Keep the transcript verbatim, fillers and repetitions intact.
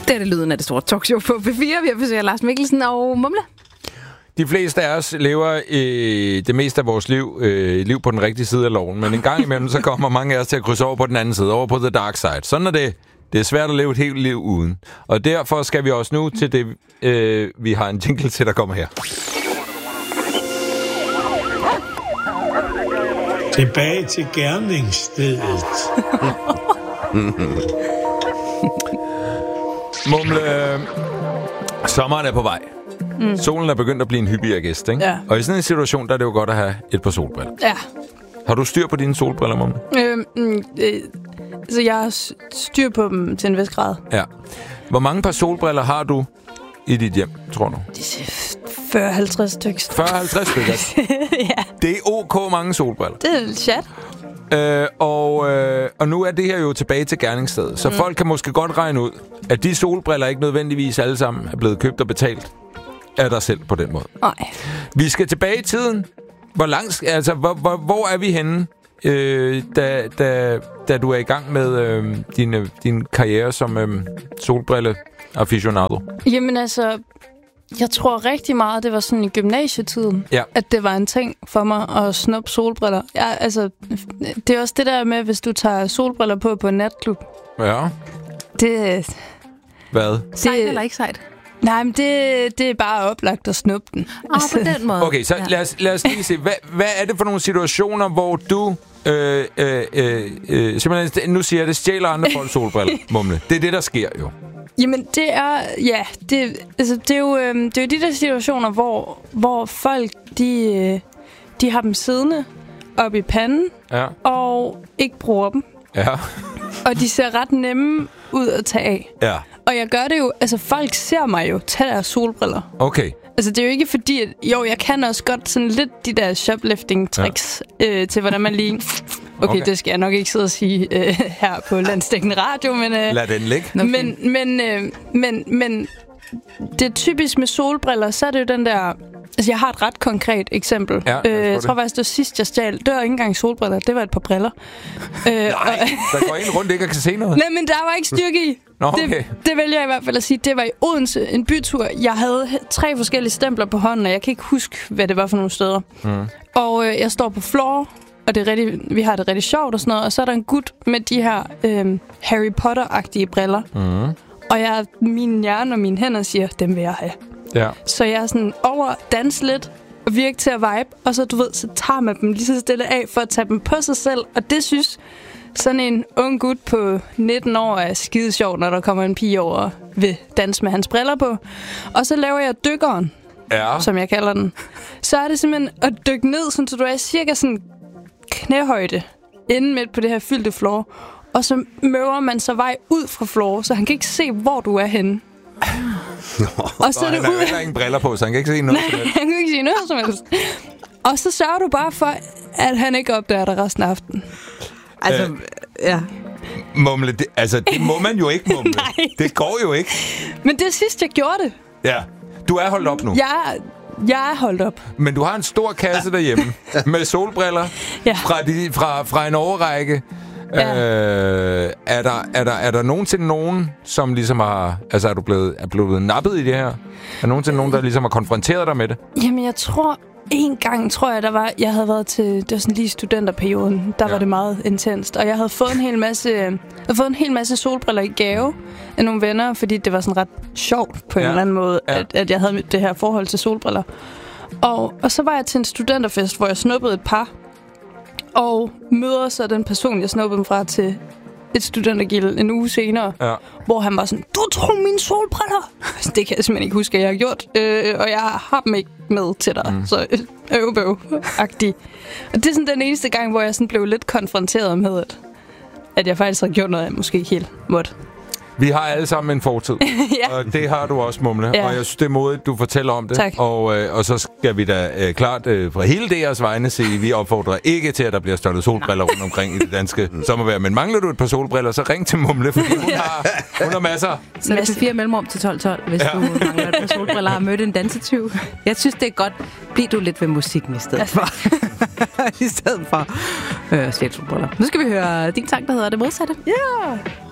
Det er det lyden af det store talkshow på P fire. Vi har besøgt Lars Mikkelsen og Mumle. De fleste af os lever øh, det meste af vores liv, øh, liv på den rigtige side af loven, men en gang imellem, så kommer mange af os til at krydse over på den anden side, over på the dark side. Sådan er det. Det er svært at leve et helt liv uden. Og derfor skal vi også nu til det, øh, vi har en jingle til, der kommer her. Tilbage til gerningsstedet. Mumle, øh, sommeren er på vej. Mm. Solen er begyndt at blive en hyppigere gæst, ikke? Ja. Og i sådan en situation, der er det jo godt at have et par solbriller. Ja. Har du styr på dine solbriller, Mumle? Øhm, øh, så jeg har styr på dem til en vis grad. Ja. Hvor mange par solbriller har du i dit hjem, tror du? fyrre halvtreds stykker. fyrre halvtreds stykker? Ja. Det er ok mange solbriller. Det er chat. Øh, og, øh, og nu er det her jo tilbage til gerningsstedet. Så mm. folk kan måske godt regne ud, at de solbriller ikke nødvendigvis alle sammen er blevet købt og betalt af dig selv på den måde. Nej. Vi skal tilbage i tiden. Hvor langt, altså, hvor, hvor, hvor er vi henne, øh, da, da, da du er i gang med øh, din, øh, din karriere som øh, solbrille-aficionado? Jamen altså, jeg tror rigtig meget, det var sådan i gymnasietiden, ja. at det var en ting for mig at snuppe solbriller. Ja, altså, det er også det der med, hvis du tager solbriller på på en natklub. Ja. Det... Hvad? Sejt eller ikke sejt? Nej, men det, det er bare oplagt at snuppe den. Ah, altså, på den måde. Okay, så ja. lad, os, lad os lige se. Hvad, hvad er det for nogle situationer, hvor du... Øh, øh, øh, øh, simpelthen, nu siger jeg det, stjæler andre folks solbriller, Mumle. Det er det, der sker jo. Jamen, det er... Ja, det, altså, det, er, jo, øh, det er jo de der situationer, hvor, hvor folk, de, øh, de har dem siddende op i panden, ja. og ikke bruger dem. Ja. Og de ser ret nemme ud at tage af. Ja. Og jeg gør det jo... Altså, folk ser mig jo tage deres solbriller. Okay. Altså, det er jo ikke fordi... At, jo, jeg kan også godt sådan lidt de der shoplifting-tricks ja. øh, til, hvordan man lige... Okay, okay, det skal jeg nok ikke sidde og sige øh, her på Landsdækkende Radio, men... Øh, Lad den ligge. Men, men, øh, men, men det er typisk med solbriller, så er det jo den der... Altså, jeg har et ret konkret eksempel. Ja, øh, jeg tror faktisk, det var sidst, jeg stjal. Det var ikke engang solbriller, det var et par briller. øh, Nej, og, der går en rundt, ikke og kan se noget. Nej, men der var ikke styrke i. Nå, okay. det, det vælger jeg i hvert fald at sige. Det var i Odense, en bytur. Jeg havde tre forskellige stempler på hånden, og jeg kan ikke huske, hvad det var for nogle steder. Mm. Og øh, jeg står på floor, og det er rigtig, vi har det rigtig sjovt og sådan noget. Og så er der en gut med de her øh, Harry Potter-agtige briller. Mm. Og jeg, min hjerne og mine hænder siger, dem vil jeg have. Ja. Så jeg er sådan over danse lidt og virke til at vibe, og så, du ved, så tager man dem lige så stille af for at tage dem på sig selv. Og det synes sådan en ung gut på nitten år er skide sjovt, når der kommer en pige over og vil danse med hans briller på. Og så laver jeg dykkeren, ja. som jeg kalder den. Så er det simpelthen at dykke ned, så du er cirka sådan knæhøjde inde midt på det her fyldte floor. Og så møver man så vej ud fra floor, så han kan ikke se, hvor du er henne. Og så er det han har heller ingen briller på, så han kan ikke se noget. Nej, han kan ikke se noget som helst. Og så sørger du bare for, at han ikke opdager dig resten af aftenen. Altså, øh, ja. Mumle, det, altså, det må man jo ikke, Mumle. Det går jo ikke. Men det er sidst, jeg gjorde det. Ja. Du er holdt op nu. Jeg, jeg er holdt op. Men du har en stor kasse derhjemme med solbriller ja. fra, de, fra, fra en overrække. Ja. Øh, er, der, er, der, er der nogensinde nogen, som ligesom har... Altså, er du blevet, er blevet nappet i det her? Er der nogensinde nogen, der ligesom har konfronteret dig med det? Jamen, jeg tror... En gang, tror jeg, der var... Jeg havde været til... Det var sådan lige studenterperioden. Der ja. var det meget intenst. Og jeg havde fået en hel masse... Jeg havde fået en hel masse solbriller i gave af nogle venner, fordi det var sådan ret sjovt på ja. en eller anden måde, ja. at, at jeg havde det her forhold til solbriller. Og, og så var jeg til en studenterfest, hvor jeg snuppede et par, og møder så den person, jeg snuppede dem fra, til et studentergild en uge senere, ja. hvor han var sådan, du tog mine solbriller! Det kan jeg simpelthen ikke huske, at jeg har gjort, øh, og jeg har dem ikke med til dig, mm. så øv-bøv-agtig. Og det er sådan den eneste gang, hvor jeg sådan blev lidt konfronteret med, at, at jeg faktisk har gjort noget, jeg måske ikke helt måtte. Vi har alle sammen en fortid, ja. og det har du også, Mumle. Ja. Og jeg synes, det er modigt, du fortæller om det. Tak. Og, øh, og så skal vi da øh, klart øh, fra hele deres vegne sige, vi opfordrer ikke til, at der bliver stjålet solbriller rundt omkring i det danske sommervejr. Men mangler du et par solbriller, så ring til Mumle, fordi hun, ja. har, hun har masser. Så er det fire mellemrum til tolv tolv, hvis ja. du mangler et par solbriller og har mødt en dansetyv. Jeg synes, det er godt. Bliv du lidt ved musikken i stedet for. I stedet for øh, solbriller. Nu skal vi høre din sang, der hedder Det Modsatte. Ja!